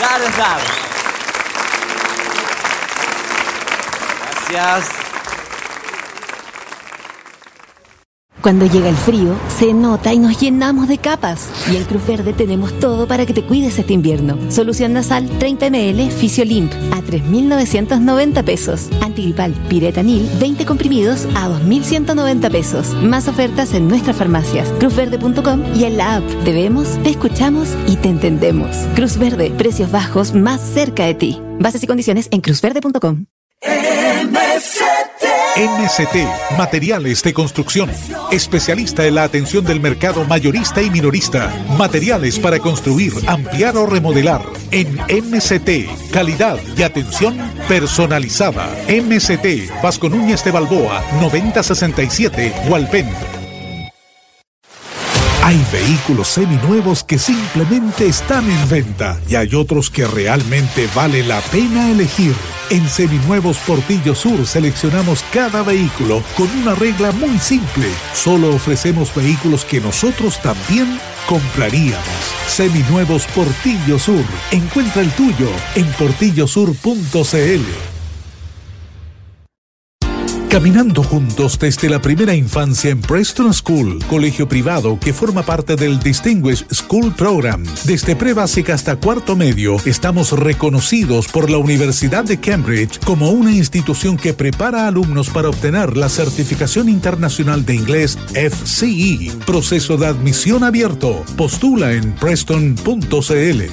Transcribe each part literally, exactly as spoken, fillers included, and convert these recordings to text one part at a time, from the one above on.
Claro, claro. Gracias. Cuando llega el frío, se nota y nos llenamos de capas. Y en Cruz Verde tenemos todo para que te cuides este invierno. Solución nasal treinta mililitros Fisiolimp a tres mil novecientos noventa pesos. Antigripal Piretanil veinte comprimidos a dos mil ciento noventa pesos. Más ofertas en nuestras farmacias, cruz verde punto com y en la app. Te vemos, te escuchamos y te entendemos. Cruz Verde, precios bajos más cerca de ti. Bases y condiciones en cruz verde punto com. M S T M S T, Materiales de Construcción. Especialista en la atención del mercado mayorista y minorista. Materiales para construir, ampliar o remodelar. En M S T, calidad y atención personalizada. M S T, Vasco Núñez de Balboa, noventa sesenta y siete, Hualpén. Hay vehículos seminuevos que simplemente están en venta y hay otros que realmente vale la pena elegir. En Seminuevos Portillo Sur seleccionamos cada vehículo con una regla muy simple. Solo ofrecemos vehículos que nosotros también compraríamos. Seminuevos Portillo Sur. Encuentra el tuyo en portillo sur punto c l. Caminando juntos desde la primera infancia en Preston School, colegio privado que forma parte del Distinguished School Program. Desde pre-básica hasta cuarto medio, estamos reconocidos por la Universidad de Cambridge como una institución que prepara a alumnos para obtener la certificación internacional de inglés F C E. Proceso de admisión abierto. Postula en preston punto c l.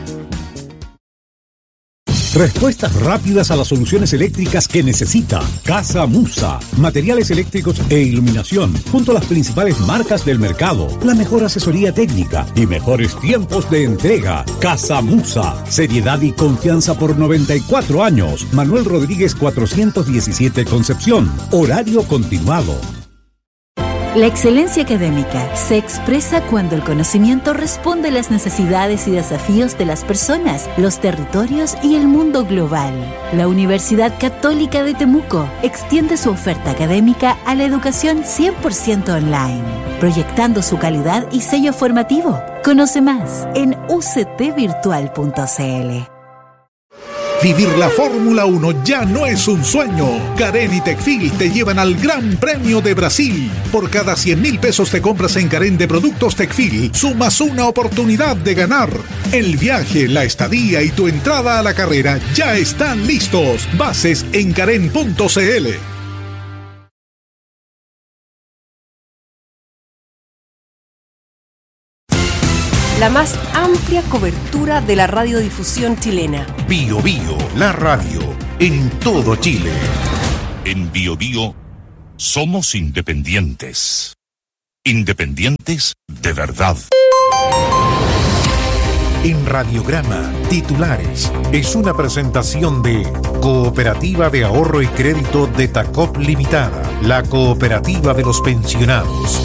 Respuestas rápidas a las soluciones eléctricas que necesita. Casa Musa. Materiales eléctricos e iluminación. Junto a las principales marcas del mercado. La mejor asesoría técnica y mejores tiempos de entrega. Casa Musa. Seriedad y confianza por noventa y cuatro años. Manuel Rodríguez cuatrocientos diecisiete Concepción. Horario continuado. La excelencia académica se expresa cuando el conocimiento responde a las necesidades y desafíos de las personas, los territorios y el mundo global. La Universidad Católica de Temuco extiende su oferta académica a la educación cien por ciento online, proyectando su calidad y sello formativo. Conoce más en u c t virtual punto c l. Vivir la Fórmula uno ya no es un sueño. Carén y Tecfil te llevan al Gran Premio de Brasil. Por cada cien mil pesos te compras en Carén de productos Tecfil, sumas una oportunidad de ganar. El viaje, la estadía y tu entrada a la carrera ya están listos. Bases en carén punto c l. La más amplia cobertura de la radiodifusión chilena. Bio Bio, la radio, en todo Chile. En Bio Bio, somos independientes. Independientes de verdad. En Radiograma, titulares. Es una presentación de Cooperativa de Ahorro y Crédito de Tacop Limitada, la cooperativa de los pensionados.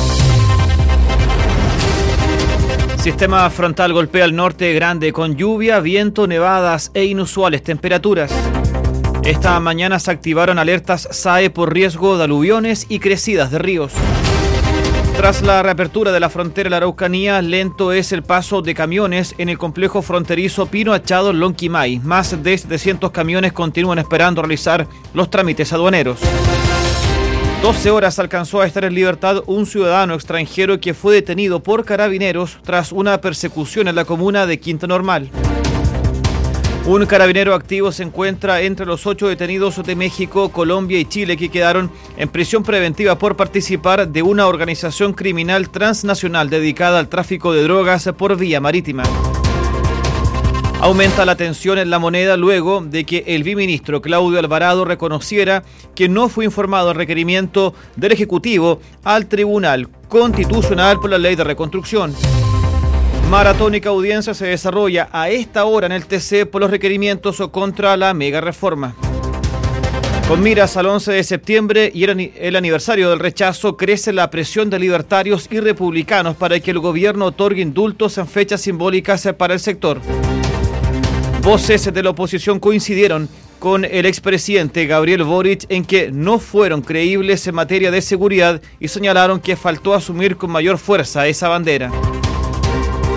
Sistema frontal golpea al norte grande con lluvia, viento, nevadas e inusuales temperaturas. Esta mañana se activaron alertas S A E por riesgo de aluviones y crecidas de ríos. Tras la reapertura de la frontera de la Araucanía, lento es el paso de camiones en el complejo fronterizo Pino Achado Lonquimay. Más de setecientos camiones continúan esperando realizar los trámites aduaneros. doce horas alcanzó a estar en libertad un ciudadano extranjero que fue detenido por carabineros tras una persecución en la comuna de Quinta Normal. Un carabinero activo se encuentra entre los ocho detenidos de México, Colombia y Chile que quedaron en prisión preventiva por participar de una organización criminal transnacional dedicada al tráfico de drogas por vía marítima. Aumenta la tensión en la moneda luego de que el viceministro Claudio Alvarado reconociera que no fue informado al requerimiento del Ejecutivo al Tribunal Constitucional por la Ley de Reconstrucción. Maratónica audiencia se desarrolla a esta hora en el T C por los requerimientos contra la mega reforma. Con miras al once de septiembre y el aniversario del rechazo, crece la presión de libertarios y republicanos para que el gobierno otorgue indultos en fechas simbólicas para el sector. Voces de la oposición coincidieron con el expresidente Gabriel Boric en que no fueron creíbles en materia de seguridad y señalaron que faltó asumir con mayor fuerza esa bandera.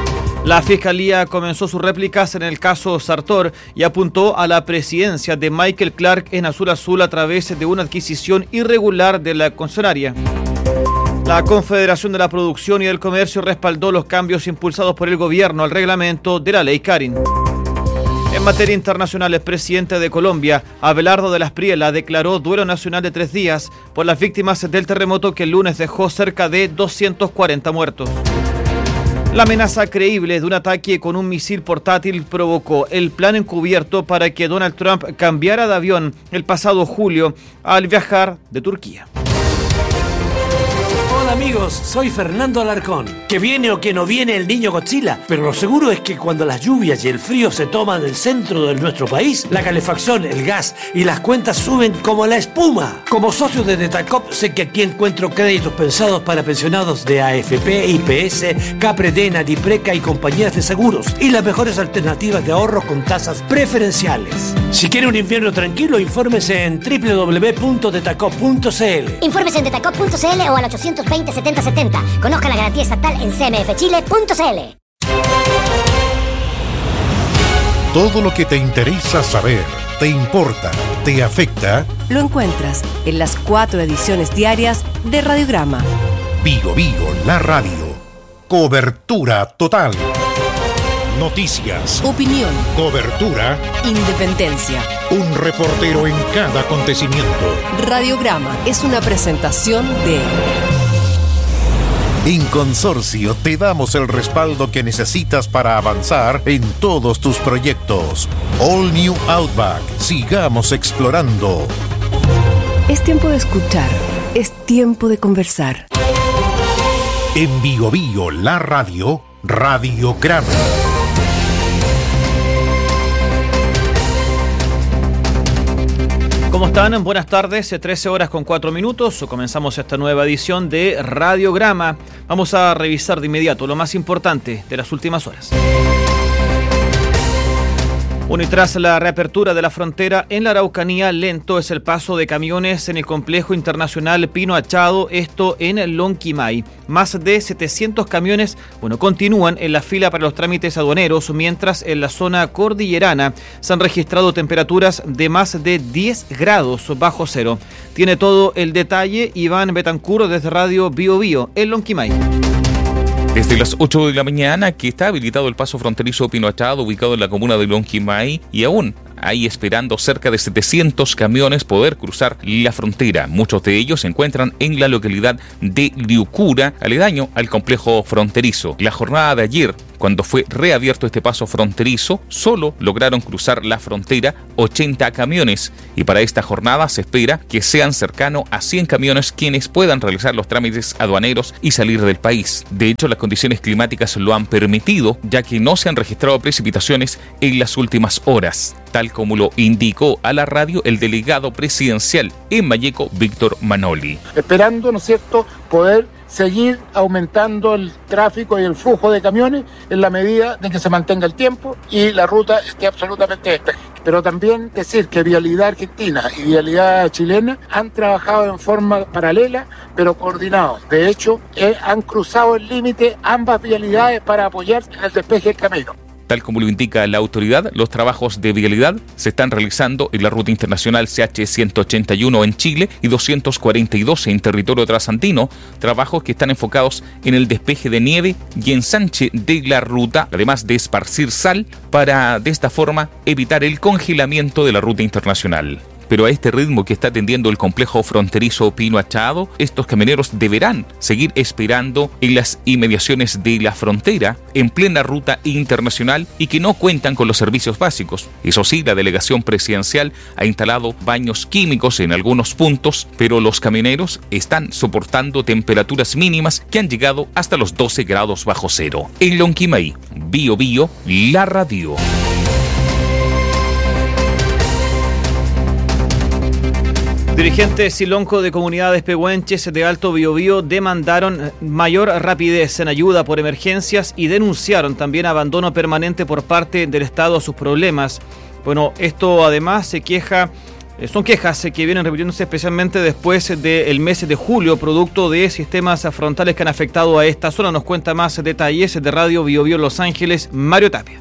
La Fiscalía comenzó sus réplicas en el caso Sartor y apuntó a la presidencia de Michael Clark en Azul Azul a través de una adquisición irregular de la concesionaria. La Confederación de la Producción y del Comercio respaldó los cambios impulsados por el gobierno al reglamento de la ley Carin. En materia internacional, el presidente de Colombia, Abelardo de la Espriella, declaró duelo nacional de tres días por las víctimas del terremoto que el lunes dejó cerca de doscientos cuarenta muertos. La amenaza creíble de un ataque con un misil portátil provocó el plan encubierto para que Donald Trump cambiara de avión el pasado julio al viajar de Turquía. Hola amigos, soy Fernando Alarcón. Que viene o que no viene el niño Godzilla, pero lo seguro es que cuando las lluvias y el frío se toman el centro de nuestro país, la calefacción, el gas y las cuentas suben como la espuma. Como socio de Detacop sé que aquí encuentro créditos pensados para pensionados de A F P, I P S, Capredena, Dipreca y compañías de seguros y las mejores alternativas de ahorro con tasas preferenciales. Si quiere un invierno tranquilo, infórmese en doble u doble u doble u punto detacop punto c l. Infórmese en detacop punto c l o al ochocientos veinte setenta setenta. Conozca la garantía estatal en c m f chile punto c l. Todo lo que te interesa saber, te importa, te afecta, lo encuentras en las cuatro ediciones diarias de Radiograma. Bio Bio, la radio. Cobertura total. Noticias, opinión, cobertura, independencia. Un reportero en cada acontecimiento. Radiograma es una presentación de... En Consorcio te damos el respaldo que necesitas para avanzar en todos tus proyectos. All New Outback. Sigamos explorando. Es tiempo de escuchar. Es tiempo de conversar. En Bio Bio, la radio, Radiograma. ¿Cómo están? Buenas tardes, trece horas con cuatro minutos. Comenzamos esta nueva edición de Radiograma. Vamos a revisar de inmediato lo más importante de las últimas horas. Bueno, y tras la reapertura de la frontera en la Araucanía, lento es el paso de camiones en el complejo internacional Pino Achado, esto en Lonquimay. Más de setecientos camiones, bueno, continúan en la fila para los trámites aduaneros, mientras en la zona cordillerana se han registrado temperaturas de más de diez grados bajo cero. Tiene todo el detalle Iván Betancur desde Radio Bio Bio en Lonquimay. Desde las ocho de la mañana que está habilitado el paso fronterizo Pino Achado, ubicado en la comuna de Lonquimay, y aún hay esperando cerca de setecientos camiones poder cruzar la frontera. Muchos de ellos se encuentran en la localidad de Liucura, aledaño al complejo fronterizo. La jornada de ayer, cuando fue reabierto este paso fronterizo, solo lograron cruzar la frontera ochenta camiones, y para esta jornada se espera que sean cercano a cien camiones quienes puedan realizar los trámites aduaneros y salir del país. De hecho, las condiciones climáticas lo han permitido, ya que no se han registrado precipitaciones en las últimas horas, tal como lo indicó a la radio el delegado presidencial en Malleco, Víctor Manoli. Esperando, ¿no es cierto?, poder seguir aumentando el tráfico y el flujo de camiones en la medida de que se mantenga el tiempo y la ruta esté absolutamente despejada. Pero también decir que Vialidad Argentina y Vialidad Chilena han trabajado en forma paralela, pero coordinados. De hecho, eh, han cruzado el límite ambas vialidades para apoyar en el despeje del camino. Tal como lo indica la autoridad, los trabajos de vialidad se están realizando en la ruta internacional C H ciento ochenta y uno en Chile y doscientos cuarenta y dos en territorio trasandino, trabajos que están enfocados en el despeje de nieve y ensanche de la ruta, además de esparcir sal para de esta forma evitar el congelamiento de la ruta internacional. Pero a este ritmo que está atendiendo el complejo fronterizo Pino Achado, estos camioneros deberán seguir esperando en las inmediaciones de la frontera, en plena ruta internacional, y que no cuentan con los servicios básicos. Eso sí, la delegación presidencial ha instalado baños químicos en algunos puntos, pero los camioneros están soportando temperaturas mínimas que han llegado hasta los doce grados bajo cero. En Lonquimay, Bio Bio, la radio. Dirigentes silonco de comunidades pehuenches de Alto Biobío demandaron mayor rapidez en ayuda por emergencias y denunciaron también abandono permanente por parte del Estado a sus problemas. Bueno, esto además se queja Son quejas que vienen repitiéndose especialmente después del mes de julio, producto de sistemas frontales que han afectado a esta zona. Nos cuenta más detalles de Radio Bio Bio Los Ángeles, Mario Tapia.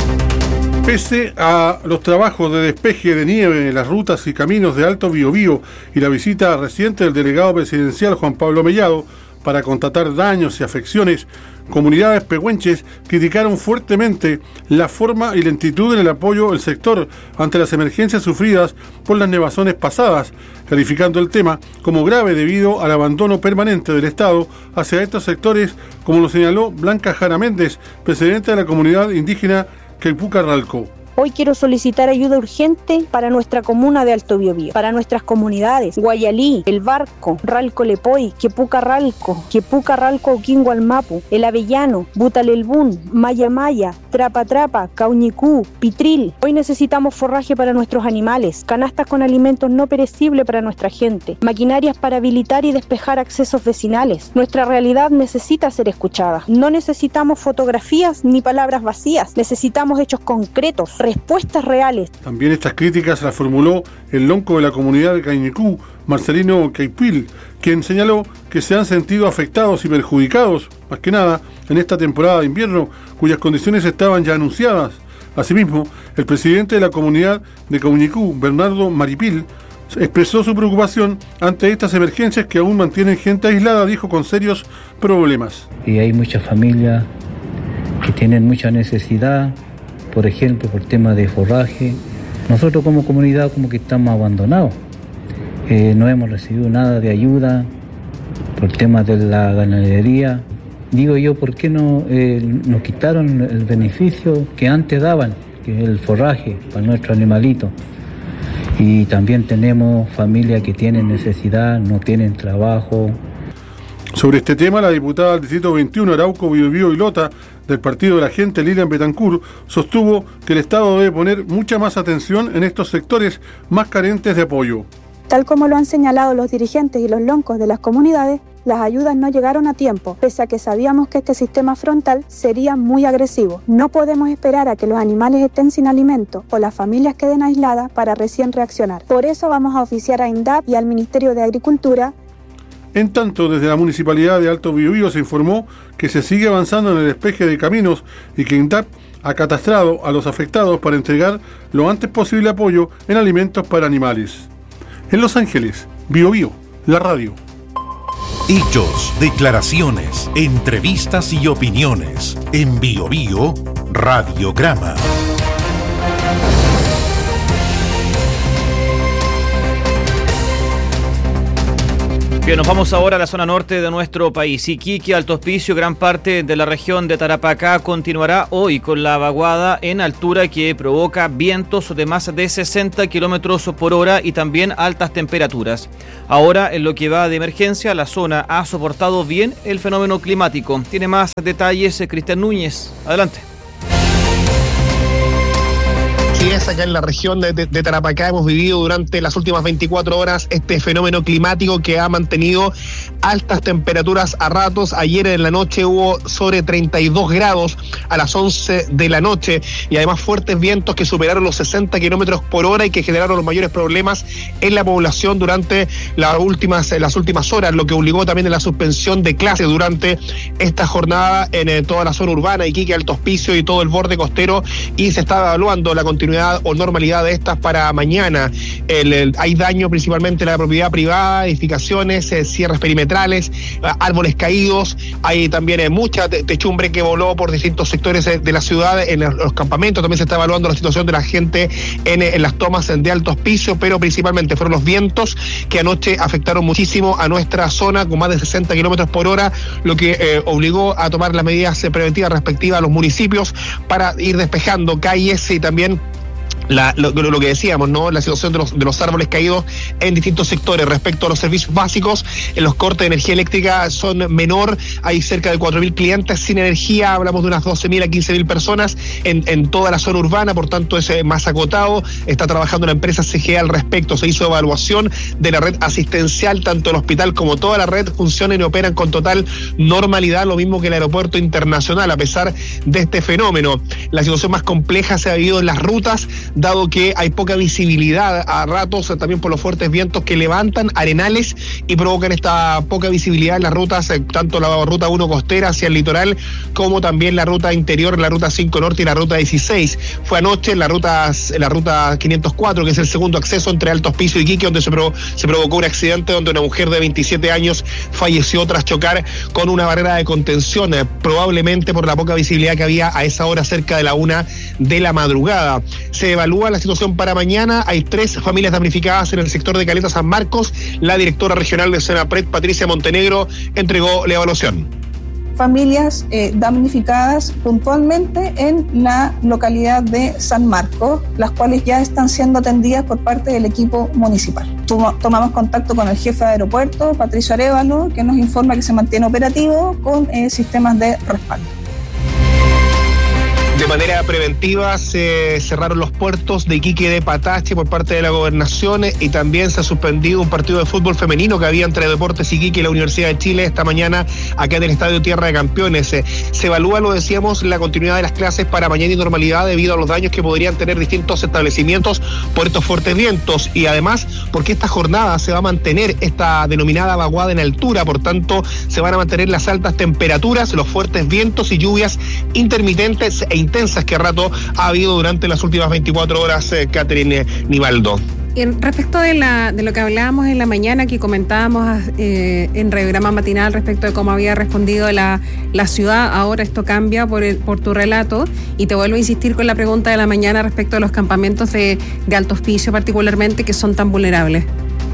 Pese a los trabajos de despeje de nieve en las rutas y caminos de Alto Biobío y la visita reciente del delegado presidencial Juan Pablo Mellado para constatar daños y afecciones, comunidades pehuenches criticaron fuertemente la forma y lentitud en el apoyo del sector ante las emergencias sufridas por las nevazones pasadas, calificando el tema como grave debido al abandono permanente del Estado hacia estos sectores, como lo señaló Blanca Jara Méndez, presidenta de la comunidad indígena Queipuca Ralco. Hoy quiero solicitar ayuda urgente para nuestra comuna de Alto Biobío, para nuestras comunidades, Guayalí, El Barco, Ralco Lepoy, Quepuca Ralco, Quepuca Ralco Oquingo Almapu, El Avellano, Butalelbún, Maya Maya, Trapa Trapa, Cauñicú, Pitril. Hoy necesitamos forraje para nuestros animales, canastas con alimentos no perecibles para nuestra gente, maquinarias para habilitar y despejar accesos vecinales. Nuestra realidad necesita ser escuchada. No necesitamos fotografías ni palabras vacías, necesitamos hechos concretos, respuestas reales. También estas críticas las formuló el lonco de la comunidad de Cainicú, Marcelino Queipil, quien señaló que se han sentido afectados y perjudicados, más que nada, en esta temporada de invierno, cuyas condiciones estaban ya anunciadas. Asimismo, el presidente de la comunidad de Cauñicú, Bernardo Maripil, expresó su preocupación ante estas emergencias que aún mantienen gente aislada, dijo, con serios problemas. Y hay muchas familias que tienen mucha necesidad, por ejemplo, por temas de forraje. Nosotros como comunidad como que estamos abandonados. Eh, no hemos recibido nada de ayuda por temas de la ganadería. Digo yo, ¿por qué no eh, nos quitaron el beneficio que antes daban, que es el forraje para nuestros animalitos? Y también tenemos familias que tienen necesidad, no tienen trabajo. Sobre este tema, la diputada del Distrito veintiuno, Arauco, Biobío y Lota, del Partido de la Gente, Lilian Betancourt, sostuvo que el Estado debe poner mucha más atención en estos sectores más carentes de apoyo. Tal como lo han señalado los dirigentes y los loncos de las comunidades, las ayudas no llegaron a tiempo, pese a que sabíamos que este sistema frontal sería muy agresivo. No podemos esperar a que los animales estén sin alimento o las familias queden aisladas para recién reaccionar. Por eso vamos a oficiar a INDAP y al Ministerio de Agricultura. En tanto, desde la Municipalidad de Alto Biobío se informó que se sigue avanzando en el despeje de caminos y que INDAP ha catastrado a los afectados para entregar lo antes posible apoyo en alimentos para animales. En Los Ángeles, Biobío, la radio. Hechos, declaraciones, entrevistas y opiniones. En Biobío, Radiograma. Bien, nos vamos ahora a la zona norte de nuestro país. Iquique, Alto Hospicio, gran parte de la región de Tarapacá continuará hoy con la vaguada en altura que provoca vientos de más de sesenta kilómetros por hora y también altas temperaturas. Ahora, en lo que va de emergencia, la zona ha soportado bien el fenómeno climático. Tiene más detalles Cristian Núñez. Adelante. Acá en la región de, de, de Tarapacá hemos vivido durante las últimas veinticuatro horas este fenómeno climático que ha mantenido altas temperaturas a ratos. Ayer en la noche hubo sobre treinta y dos grados a las once de la noche y además fuertes vientos que superaron los sesenta kilómetros por hora y que generaron los mayores problemas en la población durante las últimas, las últimas horas, lo que obligó también a la suspensión de clases durante esta jornada en eh, toda la zona urbana, Iquique, Alto Hospicio y todo el borde costero, y se está evaluando la continuidad o normalidad de estas para mañana. El, el, hay daño principalmente en la propiedad privada, edificaciones, eh, cierres perimetrales, eh, árboles caídos, hay también eh, mucha techumbre que voló por distintos sectores eh, de la ciudad, en los, los campamentos. También se está evaluando la situación de la gente en, en las tomas de Alto Hospicio, pero principalmente fueron los vientos que anoche afectaron muchísimo a nuestra zona con más de sesenta kilómetros por hora, lo que eh, obligó a tomar las medidas eh, preventivas respectivas a los municipios para ir despejando calles y también La, lo, lo que decíamos, ¿no? La situación de los, de los árboles caídos en distintos sectores. Respecto a los servicios básicos, en los cortes de energía eléctrica son menor, hay cerca de cuatro mil clientes sin energía, hablamos de unas doce mil a quince mil personas en, en toda la zona urbana, por tanto es más acotado. Está trabajando la empresa C G E al respecto, se hizo evaluación de la red asistencial, tanto el hospital como toda la red funcionan y operan con total normalidad, lo mismo que el aeropuerto internacional, a pesar de este fenómeno. La situación más compleja se ha vivido en las rutas dado que hay poca visibilidad a ratos, también por los fuertes vientos que levantan arenales y provocan esta poca visibilidad en las rutas, tanto la ruta uno costera hacia el litoral, como también la ruta interior, la ruta cinco norte y la ruta dieciséis. Fue anoche la ruta, la ruta quinientos cuatro, que es el segundo acceso entre Alto Hospicio y Iquique, donde se, pro, se provocó un accidente donde una mujer de veintisiete años falleció tras chocar con una barrera de contención, eh, probablemente por la poca visibilidad que había a esa hora cerca de la una de la madrugada. Se evalúa la situación para mañana. Hay tres familias damnificadas en el sector de Caleta San Marcos. La directora regional de Senapred, Patricia Montenegro, entregó la evaluación. Familias eh, damnificadas puntualmente en la localidad de San Marcos, las cuales ya están siendo atendidas por parte del equipo municipal. Tomamos contacto con el jefe de aeropuerto, Patricio Arévalo, que nos informa que se mantiene operativo con eh, sistemas de respaldo. De manera preventiva se cerraron los puertos de Iquique y de Patache por parte de la gobernación, y también se ha suspendido un partido de fútbol femenino que había entre Deportes Iquique y la Universidad de Chile esta mañana acá en el Estadio Tierra de Campeones. Se evalúa, lo decíamos, la continuidad de las clases para mañana y normalidad debido a los daños que podrían tener distintos establecimientos por estos fuertes vientos, y además porque esta jornada se va a mantener esta denominada vaguada en altura, por tanto se van a mantener las altas temperaturas, los fuertes vientos y lluvias intermitentes e intensas que a rato ha habido durante las últimas veinticuatro horas, eh, Catherine Nivaldo. Y respecto de la de lo que hablábamos en la mañana, que comentábamos eh, en Radiograma Matinal respecto de cómo había respondido la, la ciudad, ahora esto cambia por, el, por tu relato, y te vuelvo a insistir con la pregunta de la mañana respecto a los campamentos de, de Alto Hospicio particularmente, que son tan vulnerables.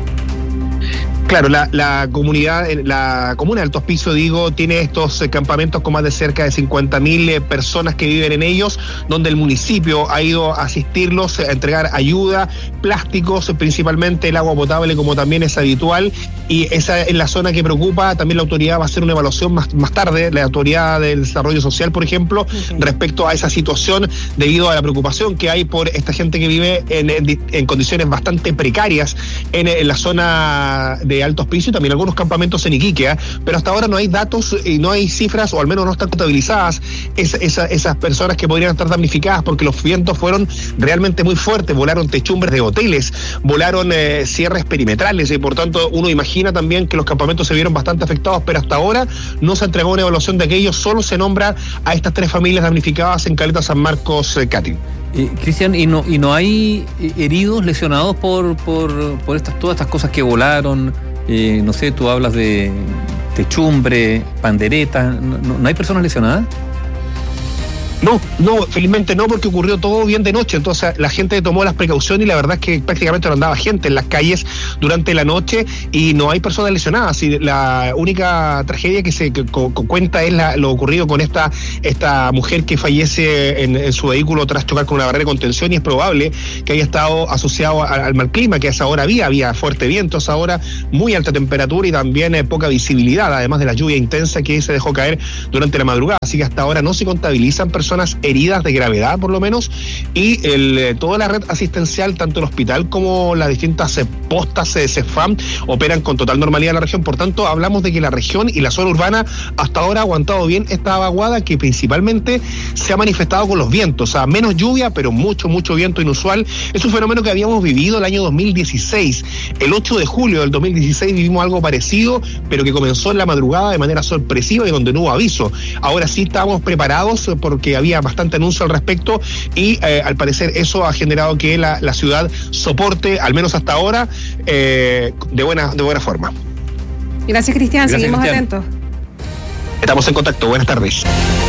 Claro, la, la comunidad, la comuna de Alto Hospicio, digo, tiene estos eh, campamentos con más de cerca de cincuenta mil eh, personas que viven en ellos, donde el municipio ha ido a asistirlos, a entregar ayuda, plásticos, principalmente el agua potable, como también es habitual, y esa es la zona que preocupa. También la autoridad va a hacer una evaluación más, más tarde, la autoridad del desarrollo social, por ejemplo, okay, respecto a esa situación, debido a la preocupación que hay por esta gente que vive en, en, en condiciones bastante precarias en, en la zona de Alto Hospicio, y también algunos campamentos en Iquique, ¿eh? Pero hasta ahora no hay datos y no hay cifras, o al menos no están contabilizadas esa, esa, esas personas que podrían estar damnificadas, porque los vientos fueron realmente muy fuertes, volaron techumbres de hoteles, volaron eh, cierres perimetrales, y por tanto uno imagina también que los campamentos se vieron bastante afectados, pero hasta ahora no se entregó una evaluación de aquellos, solo se nombra a estas tres familias damnificadas en Caleta San Marcos, eh, Katy. Eh, Cristian, ¿y no, y no hay heridos, lesionados por, por, por estas, todas estas cosas que volaron? Eh, no sé, tú hablas de techumbre, pandereta, ¿no, no hay personas lesionadas? No, no, felizmente no, porque ocurrió todo bien de noche, entonces la gente tomó las precauciones y la verdad es que prácticamente no andaba gente en las calles durante la noche y no hay personas lesionadas. Y la única tragedia que se que, co, cuenta es la, lo ocurrido con esta, esta mujer que fallece en, en su vehículo tras chocar con una barrera de contención, y es probable que haya estado asociado al, al mal clima que a esa hora había, había fuerte viento, a esa hora muy alta temperatura y también eh, poca visibilidad, además de la lluvia intensa que se dejó caer durante la madrugada, así que hasta ahora no se contabilizan personas personas heridas de gravedad, por lo menos, y el, toda la red asistencial, tanto el hospital como las distintas eh, postas de CEFAM, operan con total normalidad en la región. Por tanto, hablamos de que la región y la zona urbana hasta ahora ha aguantado bien esta vaguada, que principalmente se ha manifestado con los vientos, o sea, menos lluvia, pero mucho, mucho viento inusual. Es un fenómeno que habíamos vivido el año dos mil dieciséis. El ocho de julio del dos mil dieciséis vivimos algo parecido, pero que comenzó en la madrugada de manera sorpresiva y donde no hubo aviso. Ahora sí estábamos preparados porque había bastante anuncio al respecto y eh, al parecer eso ha generado que la, la ciudad soporte, al menos hasta ahora, eh, de buena, de buena forma. Gracias, Cristian. Gracias, seguimos Cristian. atentos. Estamos en contacto. Buenas tardes.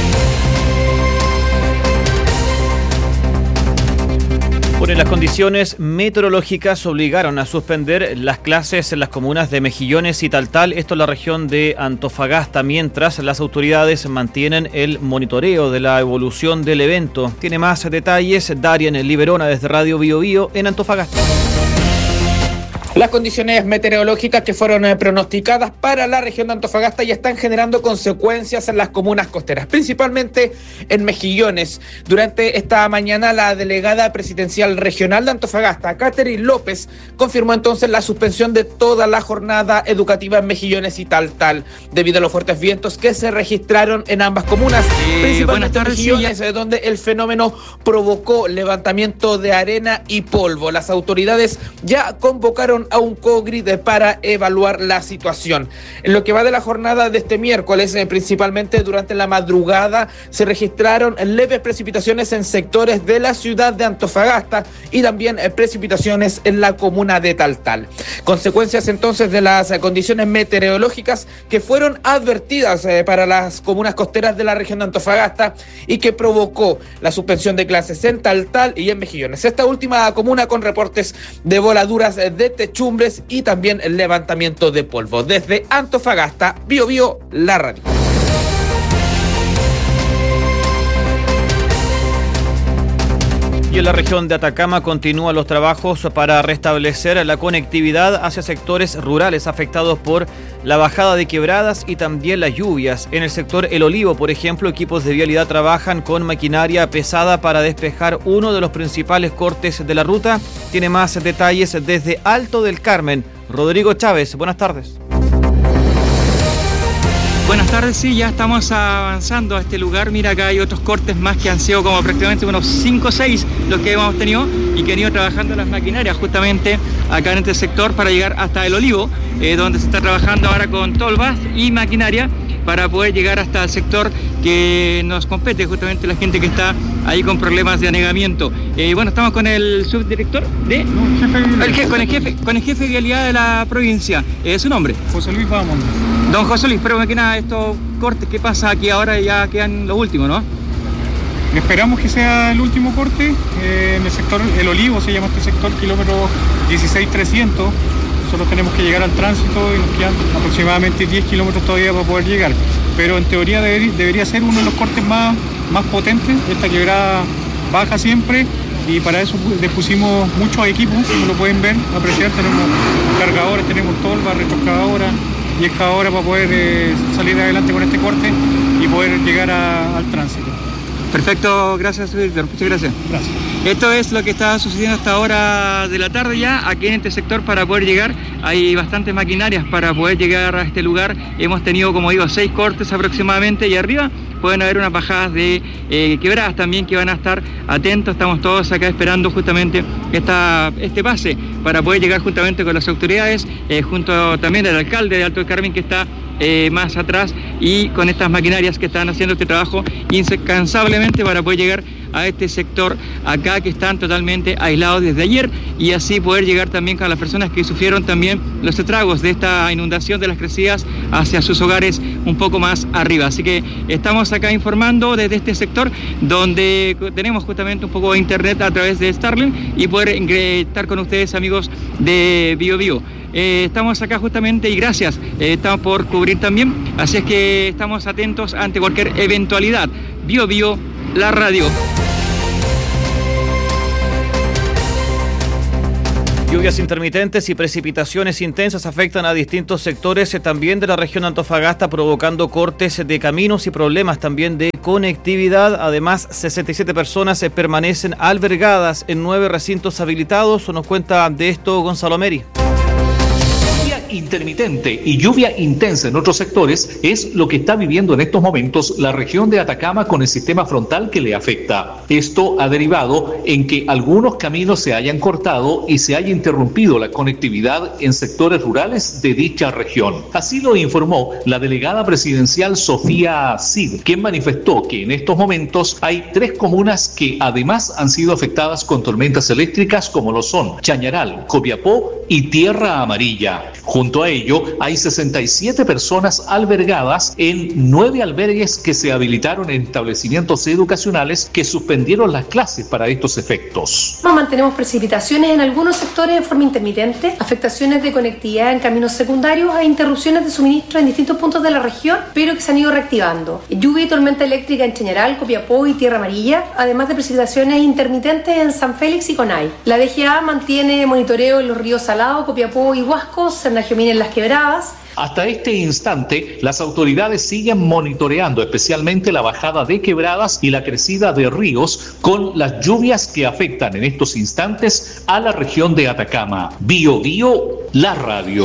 Bueno, las condiciones meteorológicas obligaron a suspender las clases en las comunas de Mejillones y Taltal, esto en la región de Antofagasta, mientras las autoridades mantienen el monitoreo de la evolución del evento. Tiene más detalles Darien Liberona desde Radio Bio Bio en Antofagasta. Las condiciones meteorológicas que fueron eh, pronosticadas para la región de Antofagasta ya están generando consecuencias en las comunas costeras, principalmente en Mejillones. Durante esta mañana, la delegada presidencial regional de Antofagasta, Catherine López, confirmó entonces la suspensión de toda la jornada educativa en Mejillones y Taltal, debido a los fuertes vientos que se registraron en ambas comunas, eh, principalmente en Mejillones, sí, ya... donde el fenómeno provocó levantamiento de arena y polvo. Las autoridades ya convocaron a un COGRID para evaluar la situación. En lo que va de la jornada de este miércoles, eh, principalmente durante la madrugada, se registraron leves precipitaciones en sectores de la ciudad de Antofagasta y también eh, precipitaciones en la comuna de Taltal. Consecuencias entonces de las eh, condiciones meteorológicas que fueron advertidas eh, para las comunas costeras de la región de Antofagasta y que provocó la suspensión de clases en Taltal y en Mejillones. Esta última comuna con reportes de voladuras eh, de techo chumbres y también el levantamiento de polvo. Desde Antofagasta, Bio Bio, la radio. Y en la región de Atacama continúan los trabajos para restablecer la conectividad hacia sectores rurales afectados por la bajada de quebradas y también las lluvias. En el sector El Olivo, por ejemplo, equipos de vialidad trabajan con maquinaria pesada para despejar uno de los principales cortes de la ruta. Tiene más detalles desde Alto del Carmen. Rodrigo Chávez, buenas tardes. Buenas tardes, sí, ya estamos avanzando a este lugar. Mira, acá hay otros cortes más que han sido como prácticamente unos cinco o seis los que hemos tenido y que han ido trabajando las maquinarias justamente acá en este sector para llegar hasta El Olivo, eh, donde se está trabajando ahora con tolvas y maquinaria para poder llegar hasta el sector que nos compete, justamente la gente que está ahí con problemas de anegamiento. Eh, bueno, estamos con el subdirector de... No, jefe de el jefe, con, el jefe, con el jefe de vialidad de la provincia. Eh, ¿Su nombre? José Luis Vamos. Don José Luis, pero más que nada, estos cortes, ¿qué pasa aquí ahora? Ya quedan los últimos, ¿no? Esperamos que sea el último corte eh, en el sector El Olivo, se llama este sector, kilómetro dieciséis trescientos. Nosotros tenemos que llegar al tránsito y nos quedan aproximadamente diez kilómetros todavía para poder llegar. Pero en teoría debería, debería ser uno de los cortes más, más potentes. Esta quebrada baja siempre y para eso dispusimos muchos equipos, como lo pueden ver, apreciar. Tenemos cargadores, tenemos tolva, retroexcavadora y excavadora para poder eh, salir adelante con este corte y poder llegar a, al tránsito. Perfecto, gracias, Víctor. Muchas gracias. Gracias. Esto es lo que está sucediendo hasta ahora de la tarde ya, aquí en este sector para poder llegar. Hay bastantes maquinarias para poder llegar a este lugar. Hemos tenido, como digo, seis cortes aproximadamente y arriba pueden haber unas bajadas de eh, quebradas también que van a estar atentos. Estamos todos acá esperando justamente esta, este pase para poder llegar juntamente con las autoridades, eh, junto también al alcalde de Alto del Carmen que está Eh, más atrás y con estas maquinarias que están haciendo este trabajo incansablemente para poder llegar a este sector acá que están totalmente aislados desde ayer y así poder llegar también con las personas que sufrieron también los estragos de esta inundación de las crecidas hacia sus hogares un poco más arriba. Así que estamos acá informando desde este sector donde tenemos justamente un poco de internet a través de Starlink y poder estar con ustedes, amigos de Bio Bio. Eh, estamos acá justamente y gracias, eh, estamos por cubrir también, así es que estamos atentos ante cualquier eventualidad. Bio Bio, la radio. Lluvias intermitentes y precipitaciones intensas afectan a distintos sectores también de la región de Antofagasta, provocando cortes de caminos y problemas también de conectividad. Además, sesenta y siete personas permanecen albergadas en nueve recintos habilitados. Nos cuenta de esto Gonzalo Meri. Intermitente y lluvia intensa en otros sectores es lo que está viviendo en estos momentos la región de Atacama con el sistema frontal que le afecta. Esto ha derivado en que algunos caminos se hayan cortado y se haya interrumpido la conectividad en sectores rurales de dicha región. Así lo informó la delegada presidencial Sofía Cid, quien manifestó que en estos momentos hay tres comunas que además han sido afectadas con tormentas eléctricas como lo son Chañaral, Copiapó y Tierra Amarilla. Junto a ello, hay sesenta y siete personas albergadas en nueve albergues que se habilitaron en establecimientos educacionales que suspendieron las clases para estos efectos. Mantenemos precipitaciones en algunos sectores en forma intermitente, afectaciones de conectividad en caminos secundarios e interrupciones de suministro en distintos puntos de la región, pero que se han ido reactivando. Lluvia y tormenta eléctrica en Chañaral, Copiapó y Tierra Amarilla, además de precipitaciones intermitentes en San Félix y Conay. La D G A mantiene monitoreo en los ríos Salados Salado, Copiapó y Huasco, Sernagio en Las Quebradas. Hasta este instante, las autoridades siguen monitoreando especialmente la bajada de quebradas y la crecida de ríos con las lluvias que afectan en estos instantes a la región de Atacama. Bio Bio, la radio.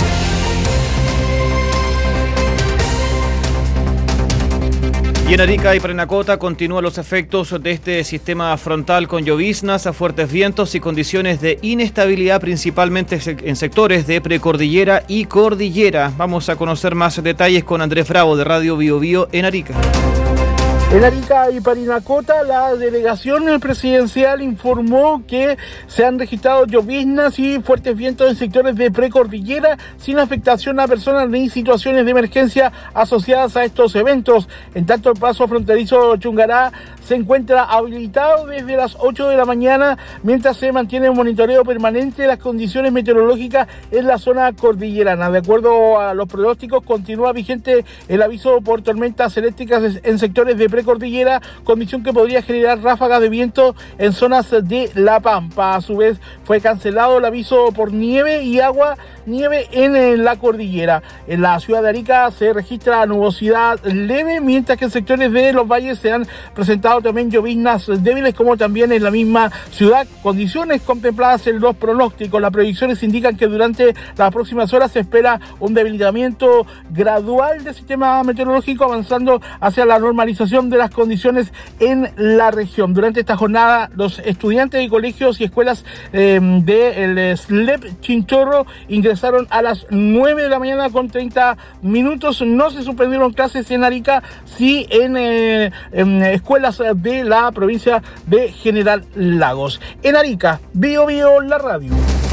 Y en Arica y Parinacota continúan los efectos de este sistema frontal con lloviznas, a fuertes vientos y condiciones de inestabilidad, principalmente en sectores de precordillera y cordillera. Vamos a conocer más detalles con Andrés Bravo de Radio Bio Bio en Arica. En Arica y Parinacota, la delegación presidencial informó que se han registrado lloviznas y fuertes vientos en sectores de precordillera sin afectación a personas ni situaciones de emergencia asociadas a estos eventos. En tanto, el paso fronterizo Chungará se encuentra habilitado desde las ocho de la mañana, mientras se mantiene un monitoreo permanente de las condiciones meteorológicas en la zona cordillerana. De acuerdo a los pronósticos, continúa vigente el aviso por tormentas eléctricas en sectores de precordillera, condición que podría generar ráfagas de viento en zonas de La Pampa. A su vez, fue cancelado el aviso por nieve y agua nieve en la cordillera. En la ciudad de Arica se registra nubosidad leve, mientras que en sectores de los valles se han presentado también lloviznas débiles, como también en la misma ciudad. Condiciones contempladas en los pronósticos. Las predicciones indican que durante las próximas horas se espera un debilitamiento gradual del sistema meteorológico, avanzando hacia la normalización de las condiciones en la región. Durante esta jornada, los estudiantes de colegios y escuelas eh, del S L E P Chinchorro ingresaron a las nueve de la mañana con treinta minutos. No se suspendieron clases en Arica, sí en, eh, en escuelas de la provincia de General Lagos. En Arica, Bio Bio, la radio.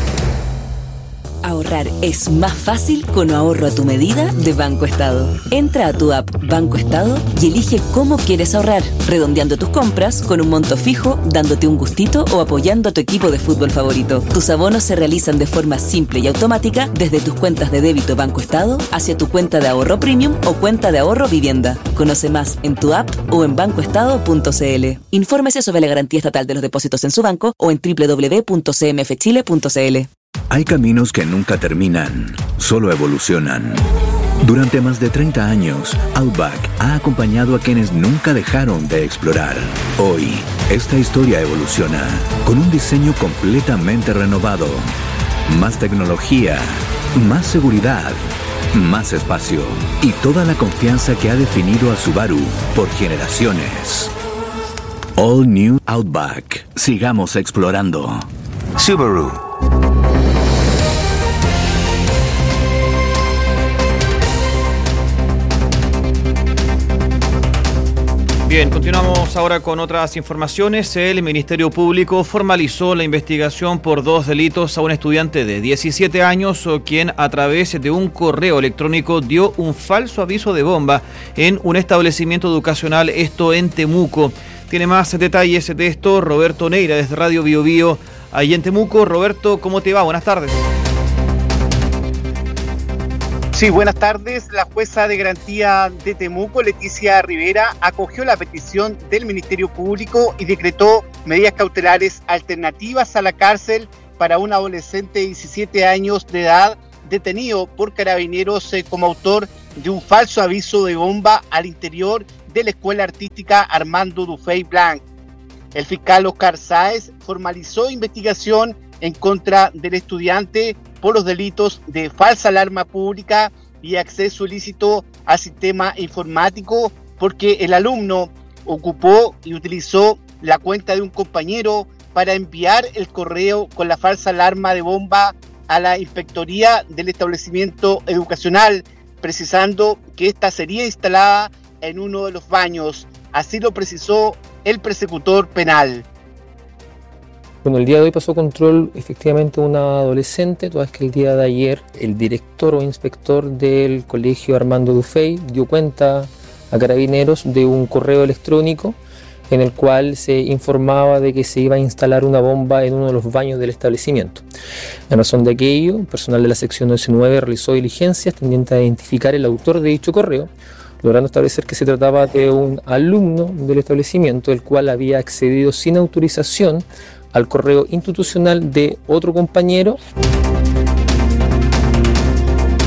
Ahorrar es más fácil con ahorro a tu medida de Banco Estado. Entra a tu app Banco Estado y elige cómo quieres ahorrar, redondeando tus compras con un monto fijo, dándote un gustito o apoyando a tu equipo de fútbol favorito. Tus abonos se realizan de forma simple y automática desde tus cuentas de débito Banco Estado hacia tu cuenta de ahorro premium o cuenta de ahorro vivienda. Conoce más en tu app o en banco estado punto c l. Infórmese sobre la garantía estatal de los depósitos en su banco o en doble u doble u doble u punto c m f chile punto c l. Hay caminos que nunca terminan, solo evolucionan. Durante más de treinta años, Outback ha acompañado a quienes nunca dejaron de explorar. Hoy, esta historia evoluciona con un diseño completamente renovado. Más tecnología, más seguridad, más espacio y toda la confianza que ha definido a Subaru por generaciones. All New Outback. Sigamos explorando. Subaru. Bien, continuamos ahora con otras informaciones. El Ministerio Público formalizó la investigación por dos delitos a un estudiante de diecisiete años, quien a través de un correo electrónico dio un falso aviso de bomba en un establecimiento educacional, esto en Temuco. Tiene más detalles de esto Roberto Neira desde Radio Bio Bio, ahí en Temuco. Roberto, ¿cómo te va? Buenas tardes. Sí, buenas tardes. La jueza de garantía de Temuco, Leticia Rivera, acogió la petición del Ministerio Público y decretó medidas cautelares alternativas a la cárcel para un adolescente de diecisiete años de edad detenido por carabineros eh, como autor de un falso aviso de bomba al interior de la Escuela Artística Armando Dufey Blanc. El fiscal Oscar Sáez formalizó investigación en contra del estudiante por los delitos de falsa alarma pública y acceso ilícito al sistema informático, porque el alumno ocupó y utilizó la cuenta de un compañero para enviar el correo con la falsa alarma de bomba a la inspectoría del establecimiento educacional, precisando que ésta sería instalada en uno de los baños. Así lo precisó el persecutor penal. Bueno, el día de hoy pasó control efectivamente una adolescente, toda vez que el día de ayer el director o inspector del colegio Armando Dufey dio cuenta a carabineros de un correo electrónico en el cual se informaba de que se iba a instalar una bomba en uno de los baños del establecimiento. En razón de aquello, el personal de la sección diecinueve realizó diligencias tendientes a identificar el autor de dicho correo, logrando establecer que se trataba de un alumno del establecimiento, el cual había accedido sin autorización al correo institucional de otro compañero.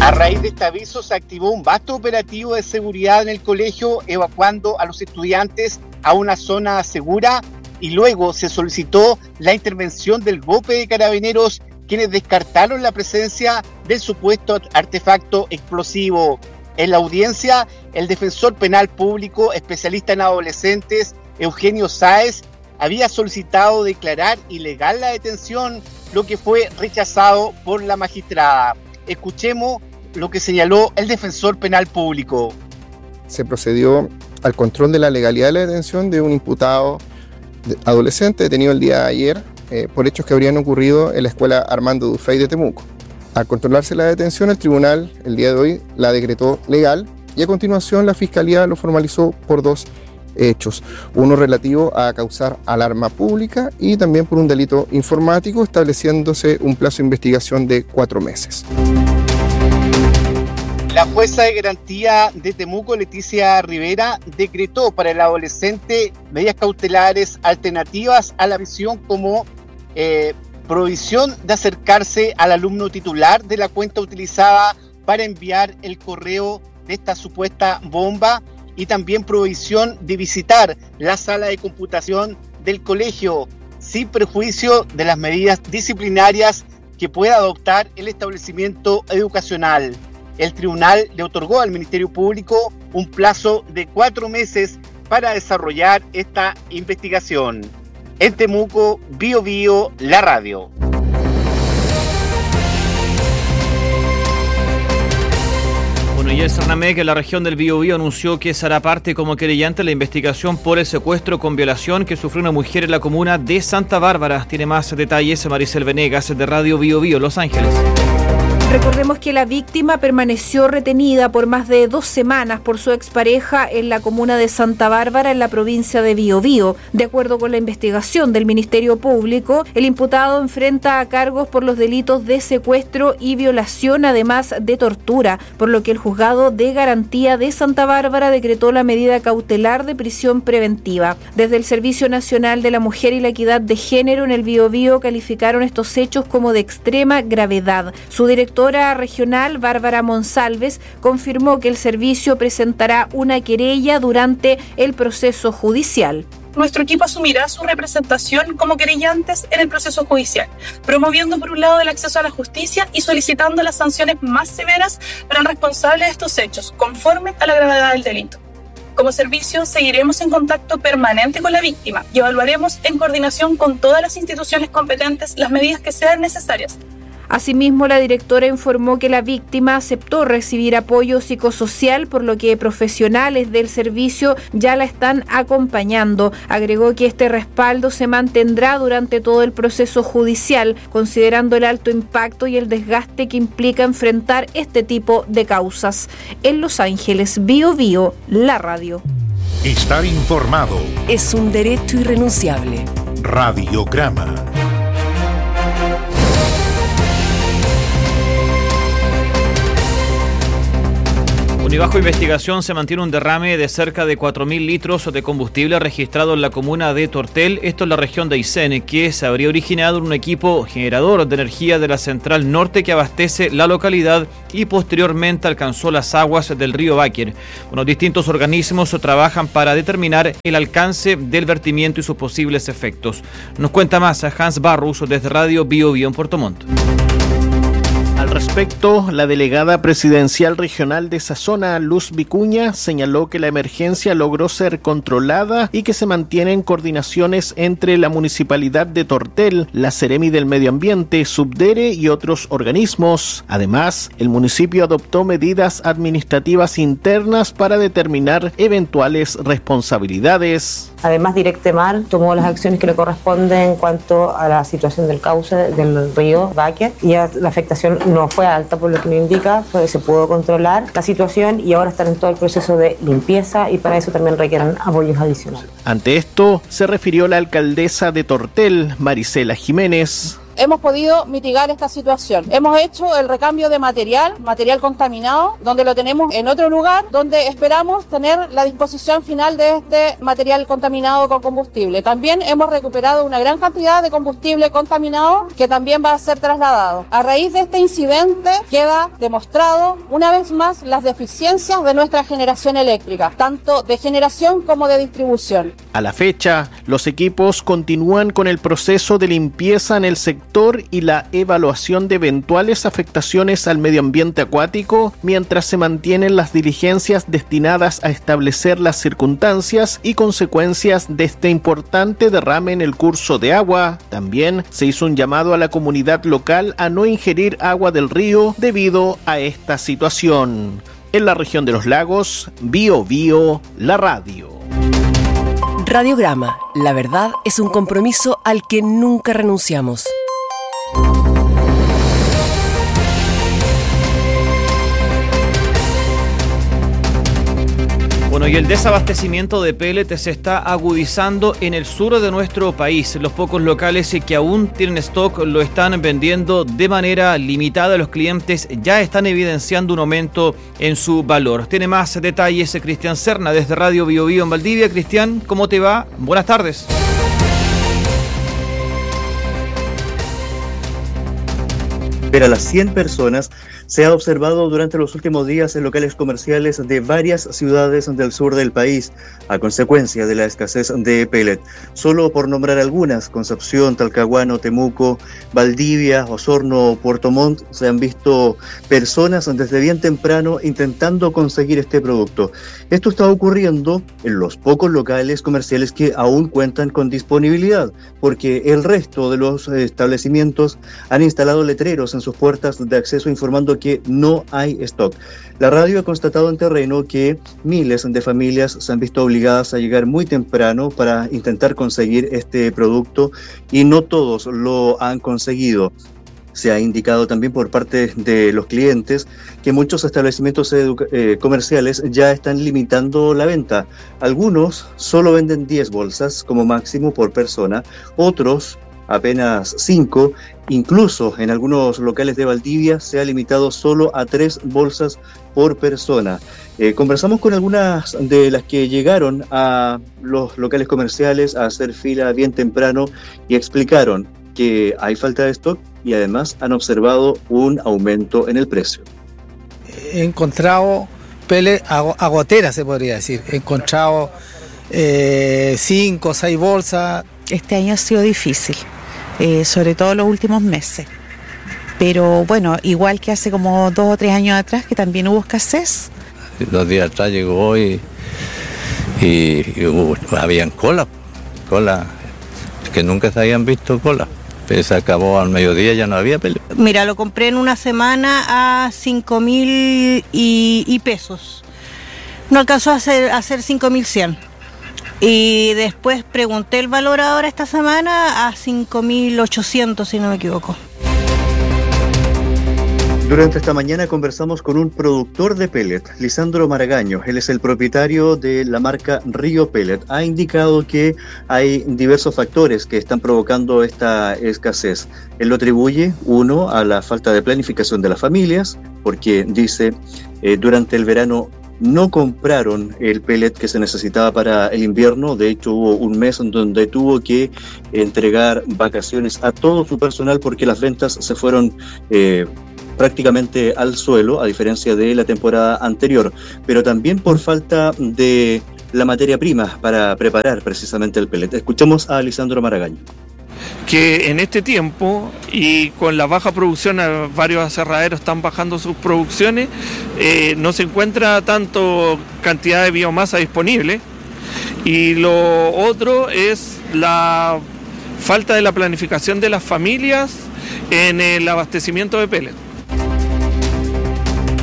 A raíz de este aviso se activó un vasto operativo de seguridad en el colegio, evacuando a los estudiantes a una zona segura, y luego se solicitó la intervención del B O P E de Carabineros, quienes descartaron la presencia del supuesto artefacto explosivo. En la audiencia, el defensor penal público especialista en adolescentes, Eugenio Sáez, había solicitado declarar ilegal la detención, lo que fue rechazado por la magistrada. Escuchemos lo que señaló el defensor penal público. Se procedió al control de la legalidad de la detención de un imputado adolescente detenido el día de ayer eh, por hechos que habrían ocurrido en la escuela Armando Dufey de Temuco. Al controlarse la detención, el tribunal el día de hoy la decretó legal y a continuación la Fiscalía lo formalizó por dos hechos. Uno relativo a causar alarma pública y también por un delito informático, estableciéndose un plazo de investigación de cuatro meses. La jueza de garantía de Temuco, Leticia Rivera, decretó para el adolescente medidas cautelares alternativas a la prisión como eh, prohibición de acercarse al alumno titular de la cuenta utilizada para enviar el correo de esta supuesta bomba y también prohibición de visitar la sala de computación del colegio, sin perjuicio de las medidas disciplinarias que pueda adoptar el establecimiento educacional. El tribunal le otorgó al Ministerio Público un plazo de cuatro meses para desarrollar esta investigación. En Temuco, Bio Bio, la radio. Bueno, y el Cernamec en la región del Biobío anunció que será parte como querellante en la investigación por el secuestro con violación que sufrió una mujer en la comuna de Santa Bárbara. Tiene más detalles Maricel Venegas de Radio Biobío, Los Ángeles. Recordemos que la víctima permaneció retenida por más de dos semanas por su expareja en la comuna de Santa Bárbara, en la provincia de Biobío. De acuerdo con la investigación del Ministerio Público, el imputado enfrenta a cargos por los delitos de secuestro y violación, además de tortura, por lo que el juzgado de garantía de Santa Bárbara decretó la medida cautelar de prisión preventiva. Desde el Servicio Nacional de la Mujer y la Equidad de Género en el Biobío calificaron estos hechos como de extrema gravedad. Su director regional, Bárbara Monsalves, confirmó que el servicio presentará una querella durante el proceso judicial. Nuestro equipo asumirá su representación como querellantes en el proceso judicial, promoviendo por un lado el acceso a la justicia y solicitando las sanciones más severas para el responsable de estos hechos, conforme a la gravedad del delito. Como servicio, seguiremos en contacto permanente con la víctima y evaluaremos en coordinación con todas las instituciones competentes las medidas que sean necesarias. Asimismo, la directora informó que la víctima aceptó recibir apoyo psicosocial, por lo que profesionales del servicio ya la están acompañando. Agregó que este respaldo se mantendrá durante todo el proceso judicial, considerando el alto impacto y el desgaste que implica enfrentar este tipo de causas. En Los Ángeles, Bio Bio, la radio. Estar informado es un derecho irrenunciable. Radiograma. Y bajo investigación se mantiene un derrame de cerca de cuatro mil litros de combustible registrado en la comuna de Tortel, esto en la región de Aysén, que se habría originado en un equipo generador de energía de la Central Norte que abastece la localidad y posteriormente alcanzó las aguas del río Báquer. Bueno, distintos organismos trabajan para determinar el alcance del vertimiento y sus posibles efectos. Nos cuenta más Hans Barrus desde Radio Bio Bio en Puerto Montt. Al respecto, la delegada presidencial regional de esa zona, Luz Vicuña, señaló que la emergencia logró ser controlada y que se mantienen coordinaciones entre la Municipalidad de Tortel, la Seremi del Medio Ambiente, Subdere y otros organismos. Además, el municipio adoptó medidas administrativas internas para determinar eventuales responsabilidades. Además, Directemar tomó las acciones que le corresponden en cuanto a la situación del cauce del río Báquer y la afectación no fue alta, por lo que me indica, pues se pudo controlar la situación y ahora están en todo el proceso de limpieza y para eso también requieren apoyos adicionales. Ante esto, se refirió la alcaldesa de Tortel, Marisela Jiménez. hemos podido mitigar esta situación. Hemos hecho el recambio de material, material contaminado, donde lo tenemos en otro lugar, donde esperamos tener la disposición final de este material contaminado con combustible. También hemos recuperado una gran cantidad de combustible contaminado que también va a ser trasladado. A raíz de este incidente queda demostrado una vez más las deficiencias de nuestra generación eléctrica, tanto de generación como de distribución. A la fecha, los equipos continúan con el proceso de limpieza en el sector y la evaluación de eventuales afectaciones al medio ambiente acuático, mientras se mantienen las diligencias destinadas a establecer las circunstancias y consecuencias de este importante derrame en el curso de agua. También se hizo un llamado a la comunidad local a no ingerir agua del río debido a esta situación. En la región de los lagos, Bio Bio, la radio. Radiograma, la verdad es un compromiso al que nunca renunciamos. Bueno, y el desabastecimiento de pellet se está agudizando en el sur de nuestro país. Los pocos locales que aún tienen stock lo están vendiendo de manera limitada. Los clientes ya están evidenciando un aumento en su valor. Tiene más detalles Cristian Serna desde Radio Bio Bio en Valdivia. Cristian, ¿cómo te va? Buenas tardes. Pero a las cien personas se ha observado durante los últimos días en locales comerciales de varias ciudades del sur del país, a consecuencia de la escasez de pellet. Solo por nombrar algunas, Concepción, Talcahuano, Temuco, Valdivia, Osorno, Puerto Montt, se han visto personas desde bien temprano intentando conseguir este producto. Esto está ocurriendo en los pocos locales comerciales que aún cuentan con disponibilidad, porque el resto de los establecimientos han instalado letreros en sus puertas de acceso informando que no hay stock. La radio ha constatado en terreno que miles de familias se han visto obligadas a llegar muy temprano para intentar conseguir este producto y no todos lo han conseguido. Se ha indicado también por parte de los clientes que muchos establecimientos educa- eh, comerciales ya están limitando la venta. Algunos solo venden diez bolsas como máximo por persona, otros apenas cinco, incluso en algunos locales de Valdivia se ha limitado solo a tres bolsas por persona. Eh, conversamos con algunas de las que llegaron a los locales comerciales a hacer fila bien temprano y explicaron que hay falta de stock y además han observado un aumento en el precio. He encontrado pellet a gotera, se podría decir. He encontrado eh, cinco o seis bolsas. Este año ha sido difícil, eh, sobre todo los últimos meses. Pero bueno, igual que hace como dos o tres años atrás, que también hubo escasez. Dos días atrás llegó y, y, y hubo, habían cola, cola, que nunca se habían visto cola. Pero se acabó al mediodía, ya no había pellet. Mira, lo compré en una semana a cinco mil y, y pesos. No alcanzó a hacer, a hacer cinco mil cien. Y después pregunté el valor ahora esta semana a cinco mil ochocientos, si no me equivoco. Durante esta mañana conversamos con un productor de pellet, Lisandro Maragaño. Él es el propietario de la marca Río Pellet. Ha indicado que hay diversos factores que están provocando esta escasez. Él lo atribuye, uno, a la falta de planificación de las familias, porque dice, eh, durante el verano no compraron el pellet que se necesitaba para el invierno. De hecho, hubo un mes en donde tuvo que entregar vacaciones a todo su personal porque las ventas se fueron eh, prácticamente al suelo, a diferencia de la temporada anterior, pero también por falta de la materia prima para preparar precisamente el pellet. Escuchamos a Lisandro Maragaño. Que en este tiempo y con la baja producción, varios aserraderos están bajando sus producciones, eh, no se encuentra tanto cantidad de biomasa disponible, y lo otro es la falta de la planificación de las familias en el abastecimiento de pellet.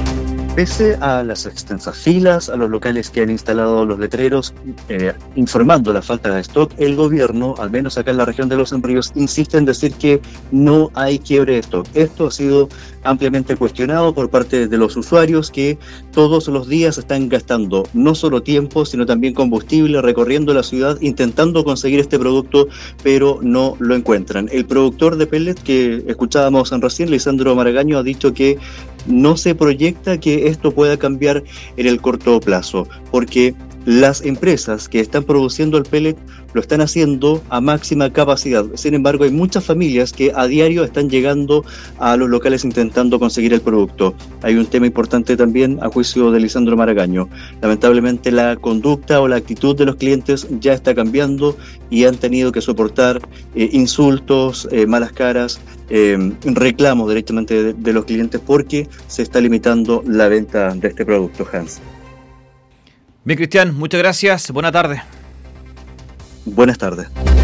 Pese a las extensas filas, a los locales que han instalado los letreros eh, informando la falta de stock, el gobierno, al menos acá en la región de Los Ríos, insiste en decir que no hay quiebre de stock. Esto ha sido ampliamente cuestionado por parte de los usuarios, que todos los días están gastando no solo tiempo, sino también combustible, recorriendo la ciudad intentando conseguir este producto, pero no lo encuentran. El productor de pellet que escuchábamos recién, Lisandro Maragaño, ha dicho que no se proyecta que esto pueda cambiar en el corto plazo, porque las empresas que están produciendo el pellet lo están haciendo a máxima capacidad. Sin embargo, hay muchas familias que a diario están llegando a los locales intentando conseguir el producto. Hay un tema importante también, a juicio de Lisandro Maragaño. Lamentablemente, la conducta o la actitud de los clientes ya está cambiando y han tenido que soportar eh, insultos, eh, malas caras, eh, reclamos directamente de, de los clientes, porque se está limitando la venta de este producto, Hans. Bien, Cristian, muchas gracias. Buena tarde. Buenas tardes.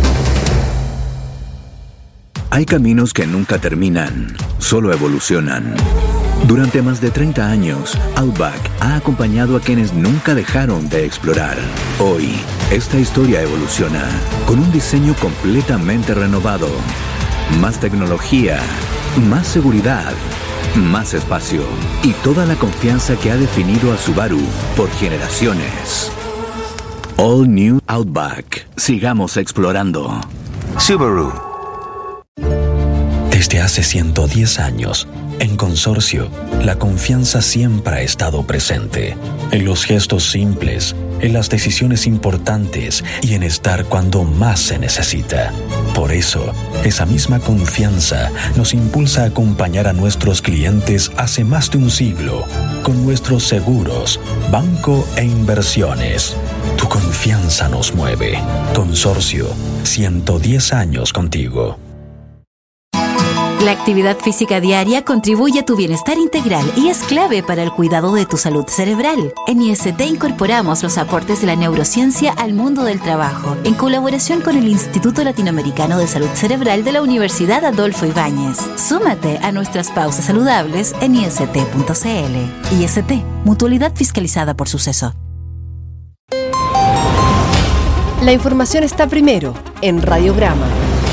Hay caminos que nunca terminan, solo evolucionan. Durante más de treinta años, Outback ha acompañado a quienes nunca dejaron de explorar. Hoy, esta historia evoluciona con un diseño completamente renovado. Más tecnología, más seguridad, más espacio y toda la confianza que ha definido a Subaru por generaciones. All New Outback. Sigamos explorando. Subaru. Desde hace ciento diez años, en Consorcio, la confianza siempre ha estado presente. En los gestos simples, en las decisiones importantes y en estar cuando más se necesita. Por eso, esa misma confianza nos impulsa a acompañar a nuestros clientes hace más de un siglo con nuestros seguros, banco e inversiones. Tu confianza nos mueve. Consorcio, ciento diez años contigo. La actividad física diaria contribuye a tu bienestar integral y es clave para el cuidado de tu salud cerebral. En I S T incorporamos los aportes de la neurociencia al mundo del trabajo, en colaboración con el Instituto Latinoamericano de Salud Cerebral de la Universidad Adolfo Ibáñez. Súmate a nuestras pausas saludables en i s t punto c l. I S T, mutualidad fiscalizada por Suceso. La información está primero en Radiograma.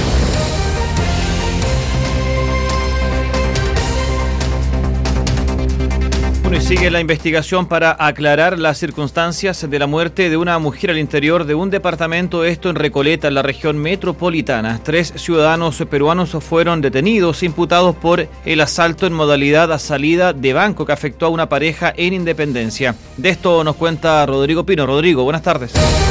Y sigue la investigación para aclarar las circunstancias de la muerte de una mujer al interior de un departamento, esto en Recoleta, en la región metropolitana. Tres ciudadanos peruanos fueron detenidos, imputados por el asalto en modalidad a salida de banco que afectó a una pareja en Independencia. De esto nos cuenta Rodrigo Pino. Rodrigo, buenas tardes.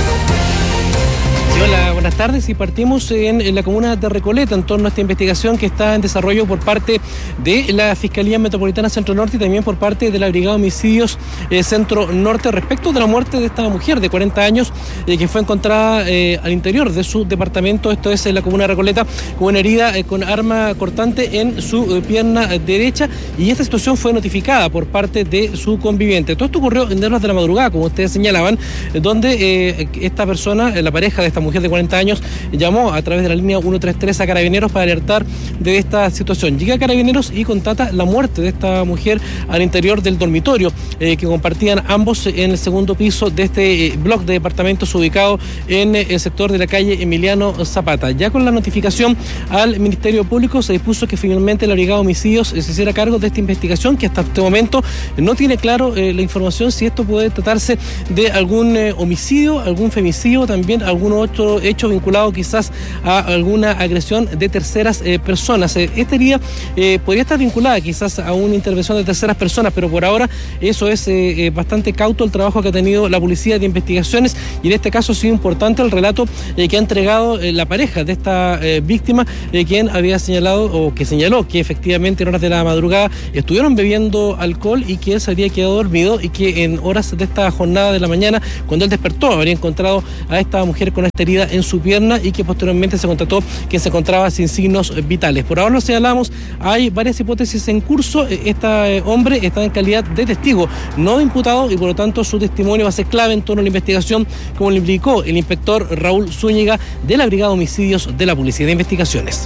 Hola, buenas tardes, y partimos en, en la comuna de Recoleta en torno a esta investigación que está en desarrollo por parte de la Fiscalía Metropolitana Centro Norte y también por parte de la Brigada de Homicidios eh, Centro Norte respecto de la muerte de esta mujer de cuarenta años eh, que fue encontrada eh, al interior de su departamento, esto es en la comuna de Recoleta, con una herida eh, con arma cortante en su eh, pierna derecha, y esta situación fue notificada por parte de su conviviente. Todo esto ocurrió en horas de la madrugada, como ustedes señalaban, eh, donde eh, esta persona, eh, la pareja de esta mujer de cuarenta años, llamó a través de la línea ciento treinta y tres a Carabineros para alertar de esta situación. Llega a Carabineros y constata la muerte de esta mujer al interior del dormitorio eh, que compartían ambos en el segundo piso de este eh, bloque de departamentos ubicado en eh, el sector de la calle Emiliano Zapata. Ya con la notificación al Ministerio Público se dispuso que finalmente la Brigada de Homicidios eh, se hiciera cargo de esta investigación, que hasta este momento no tiene claro eh, la información si esto puede tratarse de algún eh, homicidio, algún femicidio, también algún otro hecho vinculado quizás a alguna agresión de terceras eh, personas. Eh, esta herida eh, podría estar vinculada quizás a una intervención de terceras personas, pero por ahora eso es eh, eh, bastante cauto el trabajo que ha tenido la Policía de Investigaciones, y en este caso ha sido importante el relato eh, que ha entregado eh, la pareja de esta eh, víctima, eh, quien había señalado o que señaló que efectivamente en horas de la madrugada estuvieron bebiendo alcohol y que él se había quedado dormido, y que en horas de esta jornada de la mañana, cuando él despertó, habría encontrado a esta mujer con esta herida en su pierna, y que posteriormente se constató que se encontraba sin signos vitales. Por ahora lo señalamos, hay varias hipótesis en curso. Este hombre está en calidad de testigo, no de imputado, y por lo tanto su testimonio va a ser clave en torno a la investigación, como le indicó el inspector Raúl Zúñiga de la Brigada de Homicidios de la Policía de Investigaciones.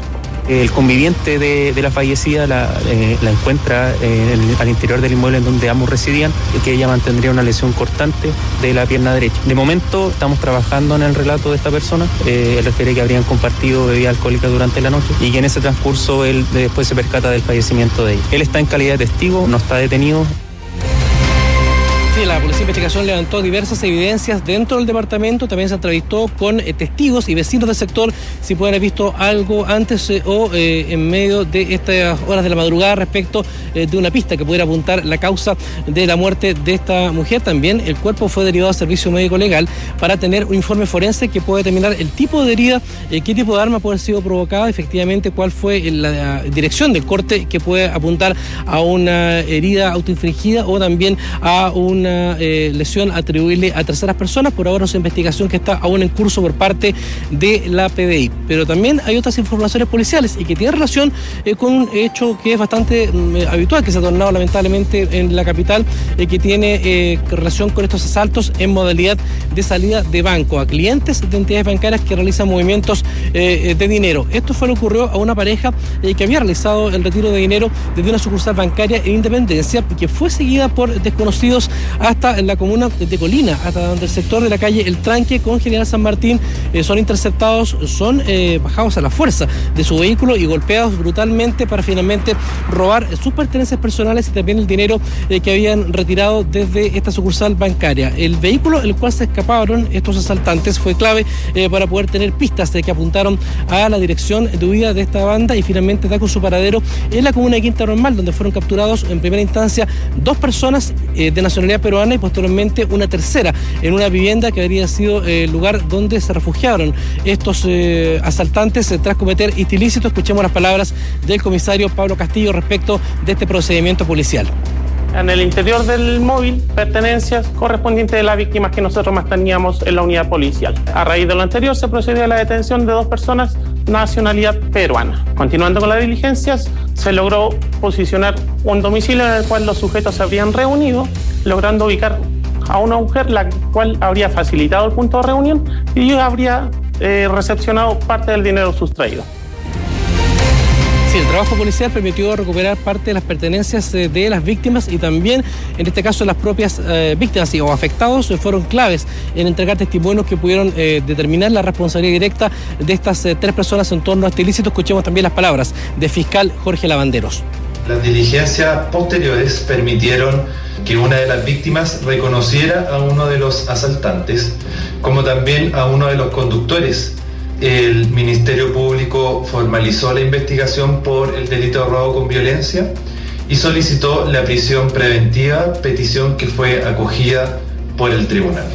El conviviente de, de la fallecida la, eh, la encuentra eh, en el, al interior del inmueble en donde ambos residían, y que ella mantendría una lesión cortante de la pierna derecha. De momento estamos trabajando en el relato de esta persona. Eh, él refiere que habrían compartido bebida alcohólica durante la noche y que en ese transcurso él después se percata del fallecimiento de ella. Él está en calidad de testigo, no está detenido. Sí, la Policía de Investigación levantó diversas evidencias dentro del departamento, también se entrevistó con eh, testigos y vecinos del sector si pueden haber visto algo antes eh, o eh, en medio de estas horas de la madrugada respecto eh, de una pista que pudiera apuntar la causa de la muerte de esta mujer. También el cuerpo fue derivado a servicio médico legal para tener un informe forense que puede determinar el tipo de herida, eh, qué tipo de arma puede haber sido provocada, efectivamente cuál fue la dirección del corte que puede apuntar a una herida autoinfligida o también a una Una, eh, lesión atribuible a terceras personas. Por ahora es una investigación que está aún en curso por parte de la P D I. Pero también hay otras informaciones policiales y que tienen relación eh, con un hecho que es bastante eh, habitual, que se ha tornado lamentablemente en la capital, eh, que tiene eh, relación con estos asaltos en modalidad de salida de banco a clientes de entidades bancarias que realizan movimientos eh, de dinero. Esto fue lo que ocurrió a una pareja eh, que había realizado el retiro de dinero desde una sucursal bancaria en Independencia, que fue seguida por desconocidos hasta en la comuna de Colina, hasta donde el sector de la calle El Tranque con General San Martín eh, son interceptados, son eh, bajados a la fuerza de su vehículo y golpeados brutalmente para finalmente robar sus pertenencias personales y también el dinero eh, que habían retirado desde esta sucursal bancaria. El vehículo en el cual se escaparon estos asaltantes fue clave eh, para poder tener pistas de que apuntaron a la dirección de huida de esta banda y finalmente da con su paradero en la comuna de Quinta Normal, donde fueron capturados en primera instancia dos personas eh, de nacionalidad peruana y posteriormente una tercera en una vivienda que habría sido el eh, lugar donde se refugiaron estos eh, asaltantes eh, tras cometer ilícitos. Escuchemos las palabras del comisario Pablo Castillo respecto de este procedimiento policial. En el interior del móvil, pertenencias correspondientes de las víctimas que nosotros más teníamos en la unidad policial. A raíz de lo anterior se procedió a la detención de dos personas nacionalidad peruana. Continuando con las diligencias, se logró posicionar un domicilio en el cual los sujetos se habrían reunido, logrando ubicar a una mujer la cual habría facilitado el punto de reunión y habría eh, recepcionado parte del dinero sustraído. Sí, el trabajo policial permitió recuperar parte de las pertenencias eh, de las víctimas y también, en este caso, las propias eh, víctimas y, o afectados eh, fueron claves en entregar testimonios que pudieron eh, determinar la responsabilidad directa de estas eh, tres personas en torno a este ilícito. Escuchemos también las palabras del fiscal Jorge Lavanderos. Las diligencias posteriores permitieron que una de las víctimas reconociera a uno de los asaltantes, como también a uno de los conductores. El Ministerio Público formalizó la investigación por el delito de robo con violencia y solicitó la prisión preventiva, petición que fue acogida por el tribunal.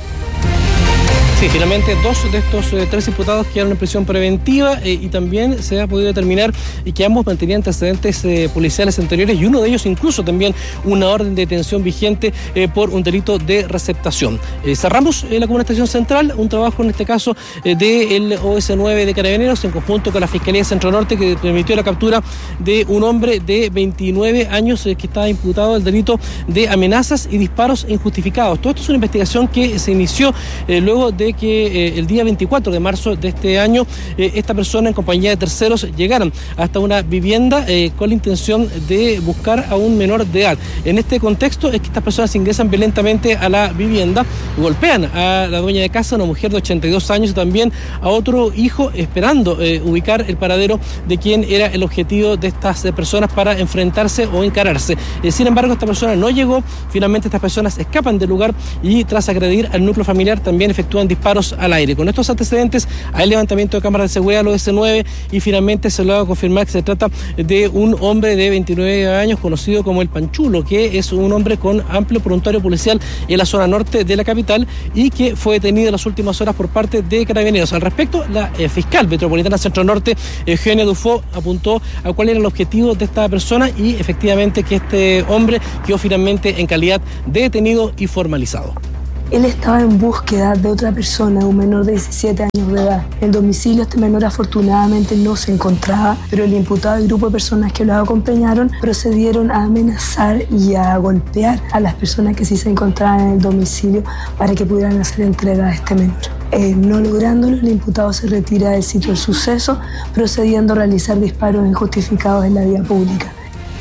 Sí, finalmente dos de estos eh, tres imputados quedaron en prisión preventiva eh, y también se ha podido determinar y que ambos mantenían antecedentes eh, policiales anteriores y uno de ellos incluso también una orden de detención vigente eh, por un delito de receptación. Eh, cerramos eh, la Comuna Estación Central, un trabajo en este caso eh, del O S nueve de Carabineros en conjunto con la Fiscalía Centro Norte, que permitió la captura de un hombre de veintinueve años eh, que estaba imputado del delito de amenazas y disparos injustificados. Todo esto es una investigación que se inició eh, luego de que eh, el día veinticuatro de marzo de este año eh, esta persona en compañía de terceros llegaron hasta una vivienda eh, con la intención de buscar a un menor de edad. En este contexto es que estas personas ingresan violentamente a la vivienda, golpean a la dueña de casa, una mujer de ochenta y dos años, y también a otro hijo, esperando eh, ubicar el paradero de quien era el objetivo de estas eh, personas para enfrentarse o encararse. Eh, sin embargo, esta persona no llegó. Finalmente estas personas escapan del lugar y tras agredir al núcleo familiar también efectúan disparos al aire. Con estos antecedentes hay levantamiento de cámaras de seguridad al O S nueve y finalmente se logra confirmar que se trata de un hombre de veintinueve años conocido como el Panchulo, que es un hombre con amplio prontuario policial en la zona norte de la capital y que fue detenido en las últimas horas por parte de Carabineros. Al respecto, la eh, fiscal metropolitana Centro Norte, Eugenia Dufo, apuntó a cuál era el objetivo de esta persona y efectivamente que este hombre quedó finalmente en calidad de detenido y formalizado. Él estaba en búsqueda de otra persona, un menor de diecisiete años de edad. En el domicilio este menor afortunadamente no se encontraba, pero el imputado y el grupo de personas que lo acompañaron procedieron a amenazar y a golpear a las personas que sí se encontraban en el domicilio para que pudieran hacer entrega de este menor. Eh, no lográndolo, el imputado se retira del sitio del suceso, procediendo a realizar disparos injustificados en la vía pública.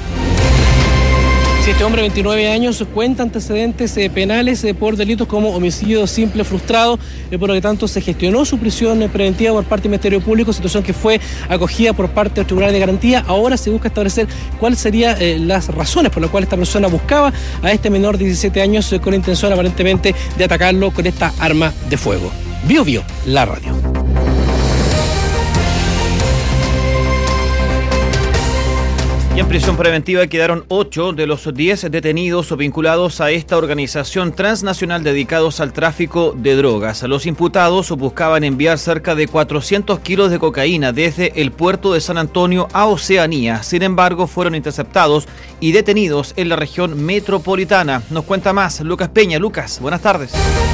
Este hombre, veintinueve años, cuenta antecedentes eh, penales eh, por delitos como homicidio simple frustrado, eh, por lo que tanto se gestionó su prisión eh, preventiva por parte del Ministerio Público, situación que fue acogida por parte del Tribunal de Garantía. Ahora se busca establecer cuáles serían eh, las razones por las cuales esta persona buscaba a este menor de diecisiete años eh, con intención aparentemente de atacarlo con esta arma de fuego. Bio Bio, la radio. Y en prisión preventiva quedaron ocho de los diez detenidos o vinculados a esta organización transnacional dedicados al tráfico de drogas. Los imputados buscaban enviar cerca de cuatrocientos kilos de cocaína desde el puerto de San Antonio a Oceanía. Sin embargo, fueron interceptados y detenidos en la región metropolitana. Nos cuenta más Lucas Peña. Lucas, buenas tardes.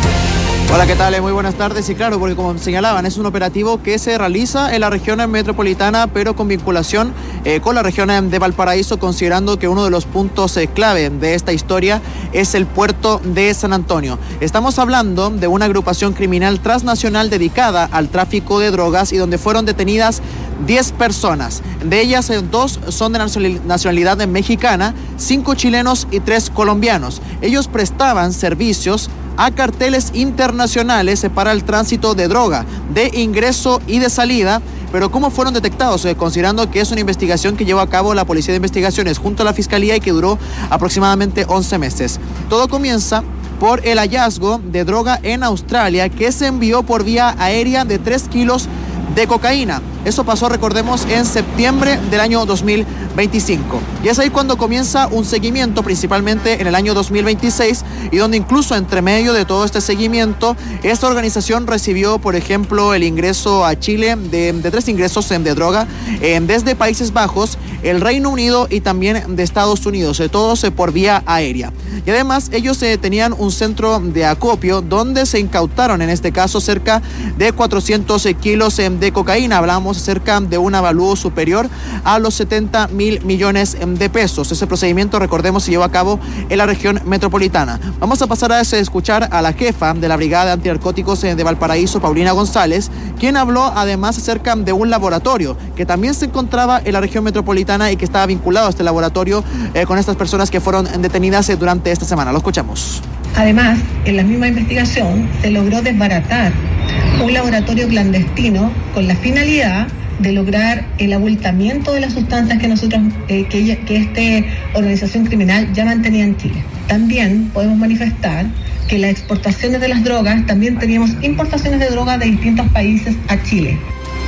Hola, ¿qué tal? Muy buenas tardes. Y claro, porque como señalaban, es un operativo que se realiza en la región metropolitana, pero con vinculación eh, con la región de Valparaíso, considerando que uno de los puntos eh, clave de esta historia es el puerto de San Antonio. Estamos hablando de una agrupación criminal transnacional dedicada al tráfico de drogas y donde fueron detenidas diez personas. De ellas, eh, dos son de nacionalidad mexicana, cinco chilenos y tres colombianos. Ellos prestaban servicios a carteles internacionales para el tránsito de droga, de ingreso y de salida. Pero ¿cómo fueron detectados? Eh, considerando que es una investigación que llevó a cabo la Policía de Investigaciones junto a la Fiscalía y que duró aproximadamente once meses. Todo comienza por el hallazgo de droga en Australia que se envió por vía aérea de tres kilos de cocaína. Eso pasó, recordemos, en septiembre del año dos mil veinticinco. Y es ahí cuando comienza un seguimiento, principalmente en el año dos mil veintiséis, y donde incluso entre medio de todo este seguimiento, esta organización recibió, por ejemplo, el ingreso a Chile de, de tres ingresos de droga eh, desde Países Bajos, el Reino Unido y también de Estados Unidos, eh, todos eh, por vía aérea. Y además ellos eh, tenían un centro de acopio donde se incautaron, en este caso, cerca de cuatrocientos kilos eh, de cocaína. Hablamos cerca de un avalúo superior a los setenta mil millones de pesos. Ese procedimiento, recordemos, se llevó a cabo en la región metropolitana. Vamos a pasar a escuchar a la jefa de la Brigada de Antinarcóticos de Valparaíso, Paulina González, quien habló además acerca de un laboratorio que también se encontraba en la región metropolitana y que estaba vinculado a este laboratorio eh, con estas personas que fueron detenidas eh, durante esta semana. Lo escuchamos. Además, en la misma investigación se logró desbaratar un laboratorio clandestino con la finalidad de lograr el abultamiento de las sustancias que nosotros, eh, que, ella, que esta organización criminal ya mantenía en Chile. También podemos manifestar que las exportaciones de las drogas, también teníamos importaciones de drogas de distintos países a Chile.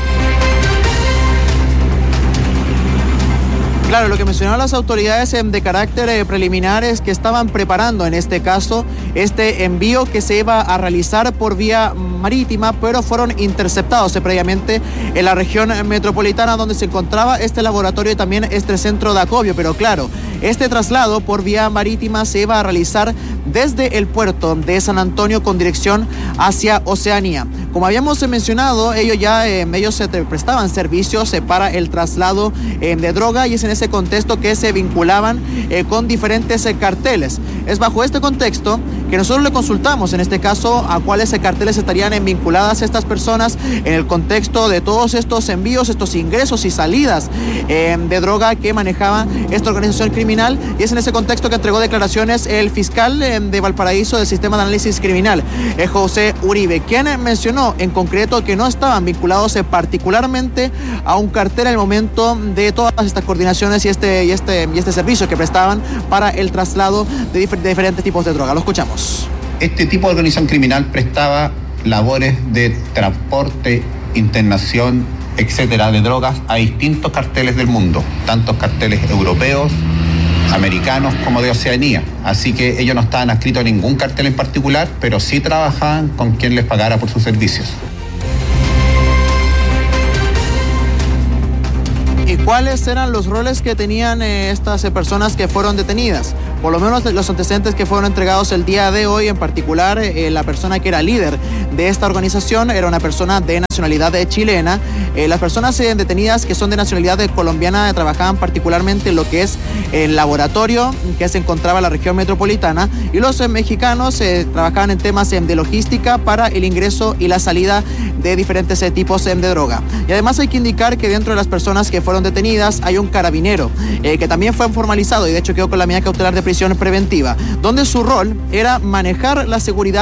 Claro, lo que mencionaron las autoridades de carácter preliminar es que estaban preparando en este caso este envío que se iba a realizar por vía marítima, pero fueron interceptados previamente en la región metropolitana donde se encontraba este laboratorio y también este centro de acopio. Pero claro, este traslado por vía marítima se iba a realizar desde el puerto de San Antonio con dirección hacia Oceanía. Como habíamos mencionado, ellos ya eh, ellos se prestaban servicios eh, para el traslado eh, de droga, y es en ese contexto que se vinculaban eh, con diferentes eh, carteles. Es bajo este contexto que nosotros le consultamos, en este caso, a cuáles eh, carteles estarían eh, vinculadas estas personas en el contexto de todos estos envíos, estos ingresos y salidas eh, de droga que manejaba esta organización criminal, y es en ese contexto que entregó declaraciones el fiscal eh, de Valparaíso del Sistema de Análisis Criminal, eh, José Uribe, quien eh, mencionó en concreto que no estaban vinculados eh, particularmente a un cartel al momento de todas estas coordinaciones y este, y este, y este servicio que prestaban para el traslado de, dif- de diferentes tipos de droga. Lo escuchamos. Este tipo de organización criminal prestaba labores de transporte, internación, etcétera, de drogas a distintos carteles del mundo, tantos carteles europeos, americanos como de Oceanía. Así que ellos no estaban adscritos a ningún cartel en particular, pero sí trabajaban con quien les pagara por sus servicios. ¿Y cuáles eran los roles que tenían eh, estas eh, personas que fueron detenidas? por lo menos los antecedentes que fueron entregados el día de hoy, en particular eh, la persona que era líder de esta organización era una persona de nacionalidad chilena. Eh, las personas eh, detenidas que son de nacionalidad colombiana trabajaban particularmente en lo que es el laboratorio que se encontraba en la región metropolitana, y los eh, mexicanos eh, trabajaban en temas eh, de logística para el ingreso y la salida de diferentes eh, tipos eh, de droga. Y además hay que indicar que dentro de las personas que fueron detenidas hay un carabinero eh, que también fue formalizado y de hecho quedó con la medida cautelar de prisión preventiva, donde su rol era manejar la seguridad